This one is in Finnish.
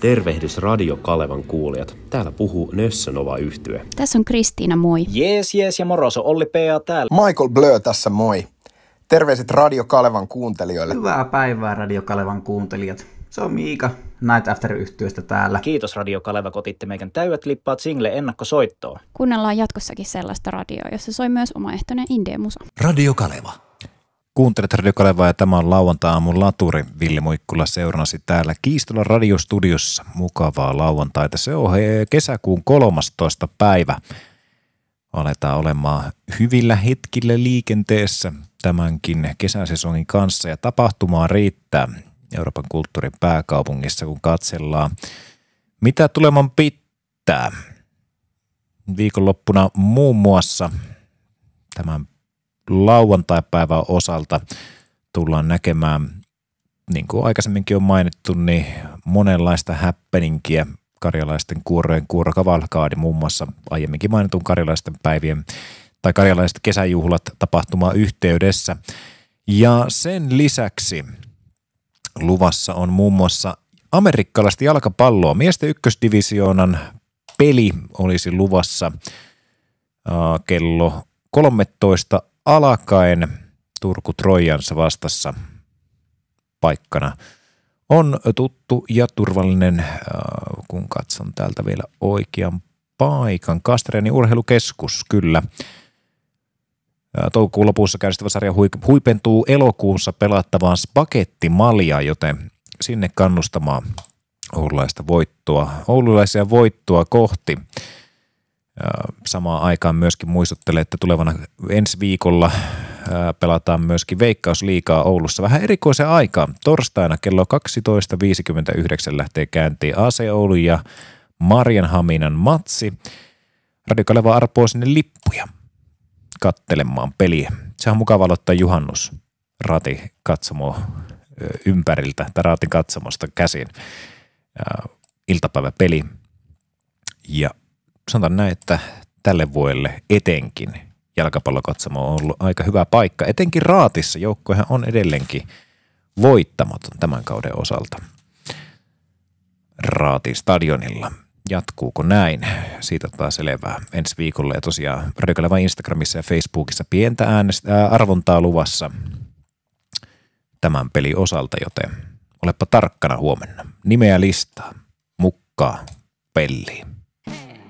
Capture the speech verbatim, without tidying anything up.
Tervehdys Radio Kalevan kuulijat. Täällä puhuu Nössönova-yhtye. Tässä on Kristiina, moi. Jees, jees ja moroso, Olli P A täällä. Michael Blö tässä, moi. Terveiset Radio Kalevan kuuntelijoille. Hyvää päivää Radio Kalevan kuuntelijat. Se on Miika Night After-yhtyeestä täällä. Kiitos Radio Kaleva, kotitte meikän täydet lippaat single ennakkosoittoon. Kuunnellaan jatkossakin sellaista radioa, jossa soi myös omaehtoinen indie-musa. Radio Kaleva. Kuuntelet Radio Kalevaa ja tämä on lauantai-aamun laturi. Ville Muikkula seurannasi täällä Kiistolan radiostudiossa. Mukavaa lauantaita. Se on kesäkuun kolmastoista päivä. Aletaan olemaan hyvillä hetkillä liikenteessä tämänkin kesäsesongin kanssa ja tapahtumaa riittää Euroopan kulttuurin pääkaupungissa, kun katsellaan, mitä tuleman pitää. Viikonloppuna muun muassa tämän lauantaipäivän osalta tullaan näkemään, niin kuin aikaisemminkin on mainittu, niin monenlaista happeningiä. Karjalaisten kuorojen kuorokavalkaadi muun muassa aiemminkin mainitun karjalaisten päivien tai karjalaiset kesäjuhlat tapahtumaan yhteydessä. Ja sen lisäksi luvassa on muun muassa amerikkalaista jalkapalloa. Miesten ykkösdivisioonan peli olisi luvassa äh, kello kolmetoista alkaen. Turku Trojansa vastassa paikkana on tuttu ja turvallinen, äh, kun katson täältä vielä oikean paikan. Kastrianin urheilukeskus, kyllä. Toukokuun lopussa käynnistävä sarja huipentuu elokuussa pelattavaan spagettimaljaan, joten sinne kannustamaan oululaista voittoa, oululaisia voittoa kohti. Samaan aikaan myöskin muistuttelee, että tulevana ensi viikolla pelataan myöskin Veikkausliigaa Oulussa vähän erikoisen aikaan. Torstaina kello kaksitoista viisikymmentäyhdeksän lähtee käyntiin A C Oulu ja Marjanhaminan matsi. Radio Kaleva arpoo sinne lippuja kattelemaan peliä. Se on mukava aloittaa juhannus Rati katsomo ympäriltä tai Raatin katsomosta käsin. Iltapäiväpeli. Ja sanotaan näin, että tälle vuodelle etenkin jalkapallokatsomo on ollut aika hyvä paikka. Etenkin Raatissa joukkohan on edelleenkin voittamaton tämän kauden osalta. Raatin stadionilla. Jatkuuko näin? Siitä taas selvää ensi viikolla. Ja tosiaan Radio Kaleva Instagramissa ja Facebookissa pientä äänestä, arvontaa luvassa tämän pelin osalta, joten olepa tarkkana huomenna. Nimeä listaa, mukaan, pelliin.